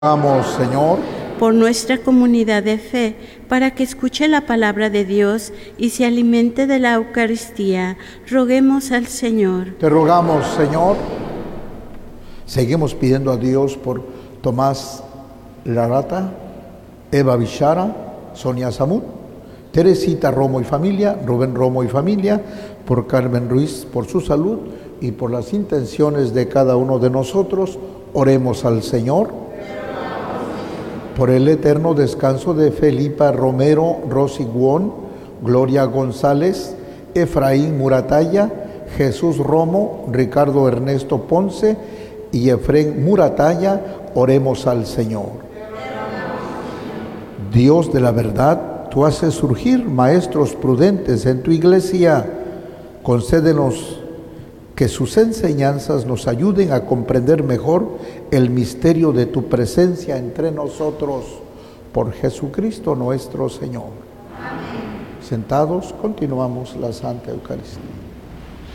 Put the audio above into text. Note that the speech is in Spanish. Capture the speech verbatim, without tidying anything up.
Vamos, Señor, por nuestra comunidad de fe, para que escuche la palabra de Dios y se alimente de la Eucaristía. Roguemos al Señor. te rogamos, Señor. Seguimos pidiendo a Dios por Tomás Larata, Eva Bichara, Sonia Samut, Teresita Romo y familia, Rubén Romo y familia, por Carmen Ruiz, por su salud y por las intenciones de cada uno de nosotros. Oremos al Señor. Por el eterno descanso de Felipa Romero Rosiguón, Gloria González, Efraín Muratalla, Jesús Romo, Ricardo Ernesto Ponce y Efrén Muratalla, oremos al Señor. Dios de la verdad, tú haces surgir maestros prudentes en tu iglesia. Concédenos que sus enseñanzas nos ayuden a comprender mejor el misterio de tu presencia entre nosotros, por Jesucristo nuestro Señor. Amén. Sentados, continuamos la Santa Eucaristía.